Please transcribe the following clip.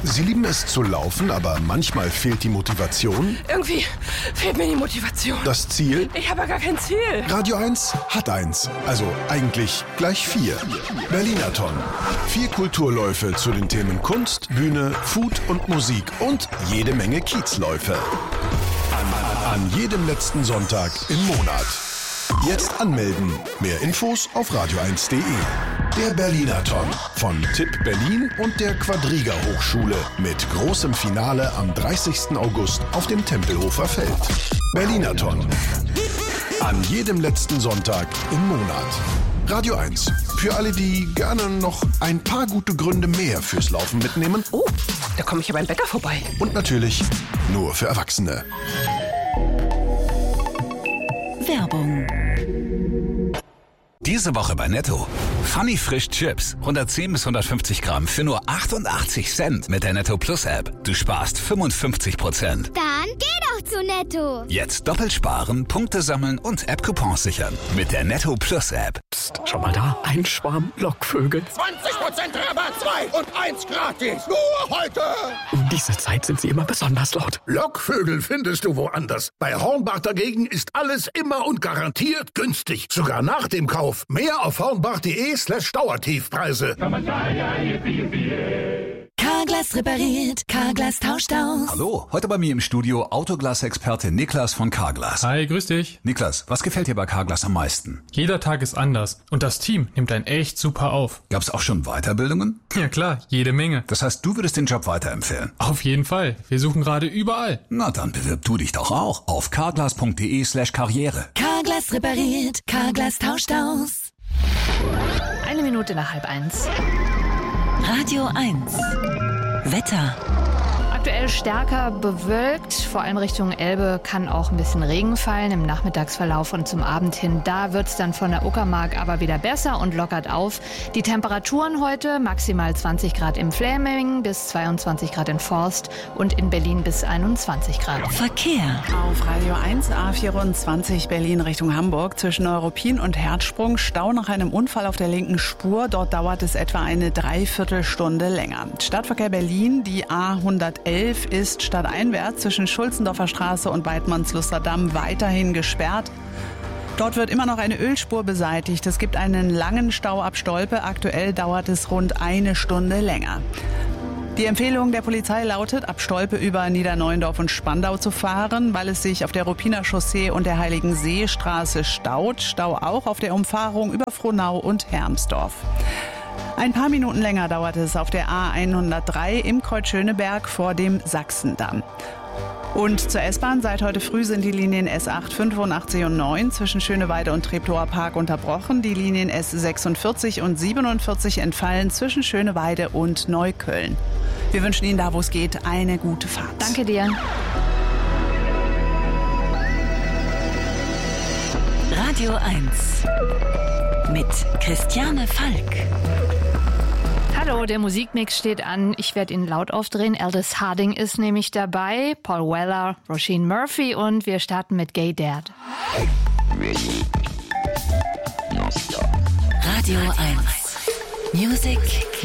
Sie lieben es zu laufen, aber manchmal fehlt die Motivation? Irgendwie fehlt mir die Motivation. Das Ziel? Ich habe ja gar kein Ziel. Radio 1 hat eins. Also eigentlich gleich 4. Berlinathon. 4 Kulturläufe zu den Themen Kunst, Bühne, Food und Musik und jede Menge Kiezläufe. An jedem letzten Sonntag im Monat. Jetzt anmelden. Mehr Infos auf radio1.de. Der Berlinathon von TIP Berlin und der Quadriga Hochschule mit großem Finale am 30. August auf dem Tempelhofer Feld. Berlinathon. An jedem letzten Sonntag im Monat. Radio 1. Für alle, die gerne noch ein paar gute Gründe mehr fürs Laufen mitnehmen. Oh, da komme ich ja beim Bäcker vorbei. Und natürlich nur für Erwachsene. Werbung. Diese Woche bei Netto. Funny Frisch Chips. 110 bis 150 Gramm für nur 88 Cent mit der Netto Plus App. Du sparst 55%. Dann geh doch zu Netto. Jetzt doppelt sparen, Punkte sammeln und App-Coupons sichern. Mit der Netto Plus App. Psst, schau mal da. Ein Schwarm Lockvögel. 20% Rabatt, 2 und 1 gratis. Nur heute. Um diese Zeit sind sie immer besonders laut. Lockvögel findest du woanders. Bei Hornbach dagegen ist alles immer und garantiert günstig. Sogar nach dem Kauf. Mehr auf hornbach.de/Dauertiefpreise. Carglass repariert, Carglass tauscht aus. Hallo, heute bei mir im Studio Autoglas-Experte Niklas von Carglass. Hi, grüß dich. Niklas, was gefällt dir bei Carglass am meisten? Jeder Tag ist anders und das Team nimmt einen echt super auf. Gab's auch schon Weiterbildungen? Ja klar, jede Menge. Das heißt, du würdest den Job weiterempfehlen? Auf jeden Fall. Wir suchen gerade überall. Na, dann bewirb du dich doch auch auf carglass.de/Karriere. Carglass repariert, Carglass tauscht aus. 1 Minute nach 12:30. Radio 1. Wetter. Aktuell stärker bewölkt, vor allem Richtung Elbe kann auch ein bisschen Regen fallen im Nachmittagsverlauf und zum Abend hin. Da wird es dann von der Uckermark aber wieder besser und lockert auf. Die Temperaturen heute maximal 20 Grad im Fläming bis 22 Grad in Forst und in Berlin bis 21 Grad. Verkehr. Auf Radio 1 A24 Berlin Richtung Hamburg zwischen Neuruppin und Herzsprung Stau nach einem Unfall auf der linken Spur. Dort dauert es etwa eine Dreiviertelstunde länger. Stadtverkehr Berlin, die A111 ist stadteinwärts zwischen Schulzendorfer Straße und Weidmannsluster Damm weiterhin gesperrt. Dort wird immer noch eine Ölspur beseitigt. Es gibt einen langen Stau ab Stolpe. Aktuell dauert es rund eine Stunde länger. Die Empfehlung der Polizei lautet, ab Stolpe über Niederneuendorf und Spandau zu fahren, weil es sich auf der Ruppiner Chaussee und der Heiligenseestraße staut. Stau auch auf der Umfahrung über Frohnau und Hermsdorf. Ein paar Minuten länger dauert es auf der A103 im Kreuz Schöneberg vor dem Sachsendamm. Und zur S-Bahn, seit heute früh sind die Linien S8, 85 und 9 zwischen Schöneweide und Treptower Park unterbrochen. Die Linien S46 und 47 entfallen zwischen Schöneweide und Neukölln. Wir wünschen Ihnen da, wo es geht, eine gute Fahrt. Danke dir. Radio 1. Mit Christiane Falk. Hallo, der Musikmix steht an. Ich werde ihn laut aufdrehen. Aldous Harding ist nämlich dabei, Paul Weller, Roisin Murphy und wir starten mit Gay Dad. Radio 1. Music